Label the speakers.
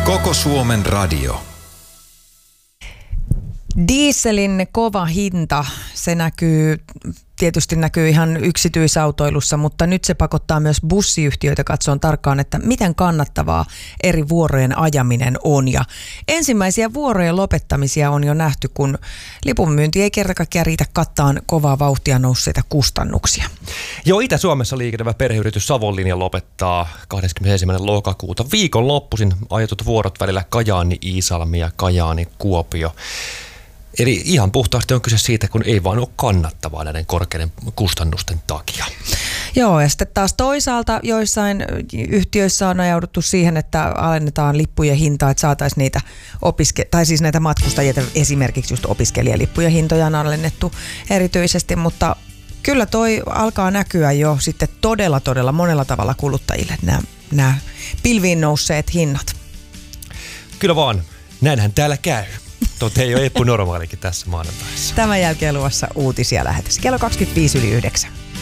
Speaker 1: Koko Suomen radio.
Speaker 2: Dieselin kova hinta, se tietysti näkyy ihan yksityisautoilussa, mutta nyt se pakottaa myös bussiyhtiöitä katsomaan tarkkaan, että miten kannattavaa eri vuorojen ajaminen on. Ja ensimmäisiä vuorojen lopettamisia on jo nähty, kun lipunmyynti ei kerta kaikkiaan riitä kattaan kovaa vauhtia nousseita kustannuksia.
Speaker 3: Joo, Itä-Suomessa liikennevä perheyritys Savonlinja lopettaa 21. lokakuuta viikonloppuisin ajatut vuorot välillä Kajaani-Iisalmi ja Kajaani-Kuopio. Eli ihan puhtaasti on kyse siitä, kun ei vaan ole kannattavaa näiden korkeiden kustannusten takia.
Speaker 2: Joo, ja sitten taas toisaalta joissain yhtiöissä on ajauduttu siihen, että alennetaan lippujen hintaa, että saataisiin niitä näitä matkustajia, esimerkiksi just opiskelijalippujen hintoja on alennettu erityisesti, mutta kyllä toi alkaa näkyä jo sitten todella monella tavalla kuluttajille nämä pilviin nousseet hinnat.
Speaker 3: Kyllä vaan, näinhän täällä käy. Totta ei ole Eppu normaalikin tässä maanantaissa.
Speaker 2: Tämän jälkeen luvassa uutisia lähetys. Kello 25 yli 9.